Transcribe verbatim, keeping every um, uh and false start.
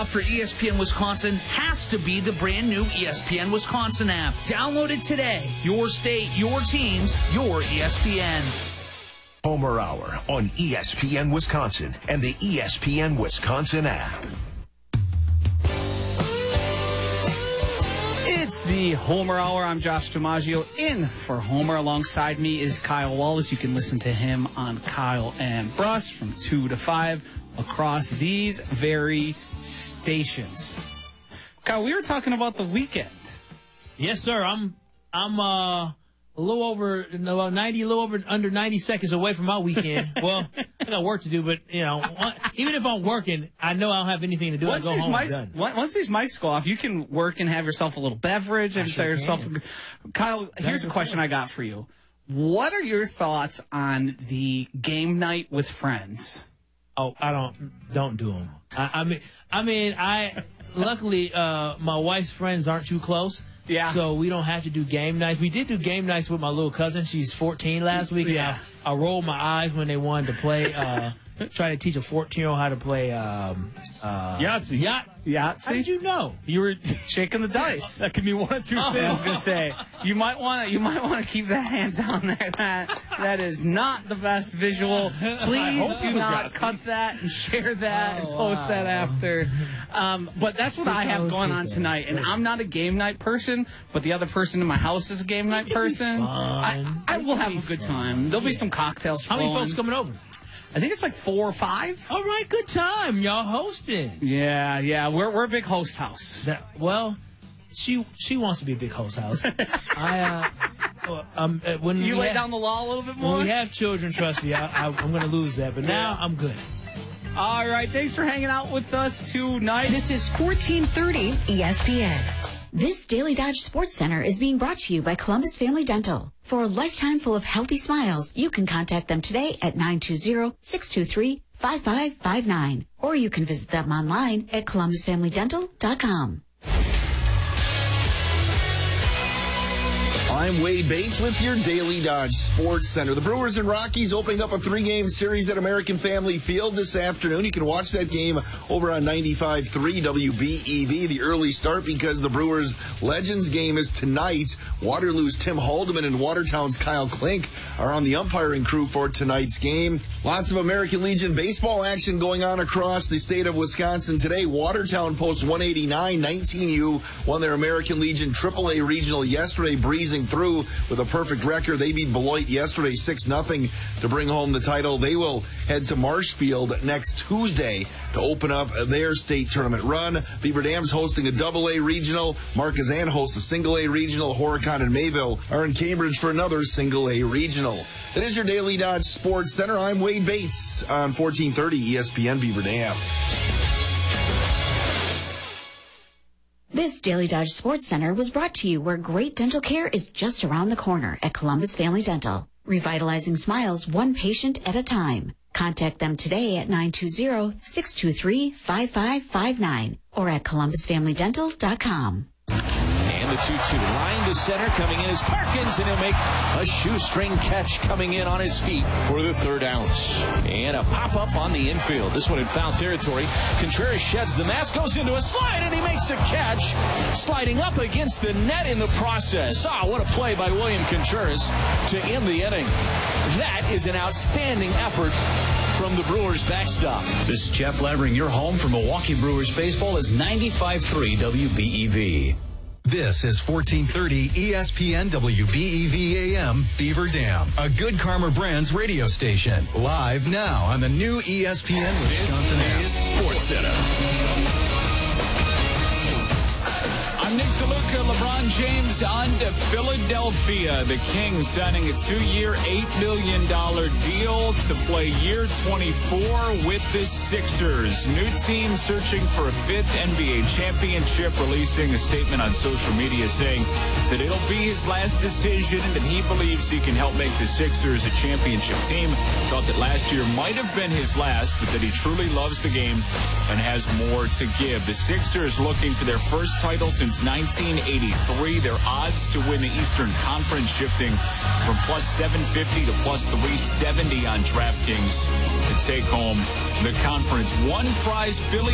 For E S P N Wisconsin has to be the brand new E S P N Wisconsin app. Download it today. Your state, your teams, your E S P N. Homer Hour on E S P N Wisconsin and the E S P N Wisconsin app. It's the Homer Hour. I'm Josh DiMaggio in for Homer. Alongside me is Kyle Wallace. You can listen to him on Kyle and Bruss from two to five across these very stations. Kyle, we were talking about the weekend. Yes, sir. I'm I'm uh, a little over no, ninety, a little over under ninety seconds away from my weekend. Well, I got work to do, but you know, even if I'm working, I know I don't have anything to do. Once I go these home. mics, I'm done. once these mics go off, you can work and have yourself a little beverage and sure yourself. can. Kyle, here's a question I got for you. What are your thoughts on the game night with friends? Oh, I don't don't do them. I, I mean, I mean, I luckily uh, my wife's friends aren't too close. Yeah. So we don't have to do game nights. We did do game nights with my little cousin. She's fourteen last week. Yeah. I, I rolled my eyes when they wanted to play. Uh, try to teach a fourteen-year-old how to play um, uh, Yahtzee. Yacht. Yeah, How did you know? You were shaking the dice. that could be one of two I things. was gonna say you might want to you might want to keep that hand down there. That that is not the best visual. Please do not cut that and share that and post that after. Um, but that's what I have going on tonight, and I'm not a game night person, but the other person in my house is a game night person. I, I will have a good time. There'll be some cocktails. How many flowing. folks coming over? I think it's like four or five. All right, good time. Y'all hosting. Yeah, yeah, we're we're a big host house. That, well, she she wants to be a big host house. I uh, um uh, when You we lay have, down the law a little bit more. When we have children, trust me, I, I, I'm going to lose that. But now I'm good. All right, thanks for hanging out with us tonight. This is fourteen thirty E S P N. This Daily Dodge Sports Center is being brought to you by Columbus Family Dental. For a lifetime full of healthy smiles, you can contact them today at nine two zero, six two three, five five five nine. Or you can visit them online at columbus family dental dot com. I'm Wade Bates with your Daily Dodge Sports Center. The Brewers and Rockies opening up a three-game series at American Family Field this afternoon. You can watch that game over on ninety-five point three W B E V, the early start, because the Brewers Legends game is tonight. Waterloo's Tim Haldeman and Watertown's Kyle Klink are on the umpiring crew for tonight's game. Lots of American Legion baseball action going on across the state of Wisconsin today. Watertown posts one eighty-nine. nineteen U won their American Legion triple A regional yesterday, breezing through with a perfect record. They beat Beloit yesterday six nothing to bring home the title. They will head to Marshfield next Tuesday to open up their state tournament run. Beaver Dam's hosting a double A regional. Marquezan hosts a single A regional. Horicon and Mayville are in Cambridge for another single A regional. That is your Daily Dodge Sports Center. I'm Wade Bates on fourteen thirty E S P N Beaver Dam. This Daily Dodge Sports Center was brought to you where great dental care is just around the corner at Columbus Family Dental. Revitalizing smiles one patient at a time. Contact them today at nine two zero, six two three, five five five nine or at columbus family dental dot com. And the two two line to center coming in is Parkins, and he'll make a shoestring catch coming in on his feet for the third out. And a pop-up on the infield. This one in foul territory. Contreras sheds the mask, goes into a slide, and he makes a catch, sliding up against the net in the process. Ah, what a play by William Contreras to end the inning. That is an outstanding effort from the Brewers backstop. This is Jeff Levering. Your home for Milwaukee Brewers baseball is ninety-five point three W B E V. This is fourteen thirty E S P N W B E V A M Beaver Dam, a Good Karma Brands radio station. Live now on the new E S P N Wisconsin app. This is Sports Center. I'm Nick DeLuca. LeBron James on to Philadelphia. The Kings signing a two-year, eight million dollars deal to play year twenty-four with the Sixers. New team searching for a fifth N B A championship, releasing a statement on social media saying that it'll be his last decision and that he believes he can help make the Sixers a championship team. Thought that last year might have been his last, but that he truly loves the game and has more to give. The Sixers looking for their first title since nineteen eighty-three. Their odds to win the Eastern Conference shifting from plus seven fifty to plus three seventy on DraftKings to take home the conference. One prize, Philly